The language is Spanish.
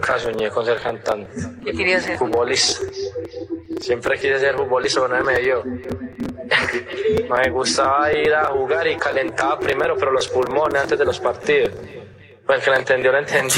nunca soñé con ser cantante. ¿Qué quería ser? Futbolista. Siempre quise ser futbolista, pero no me dio. Me gustaba ir a jugar y calentaba primero, pero los pulmones antes de los partidos. Pues el que la entendió, la entendió.